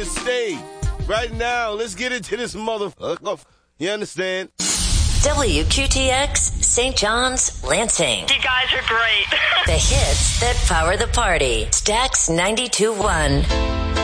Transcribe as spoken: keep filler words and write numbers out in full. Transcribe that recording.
to stay. Right now, let's get into this motherfucker. You understand? W Q T X, Saint John's, Lansing. You guys are great. The hits that power the party. Stax ninety-two point one.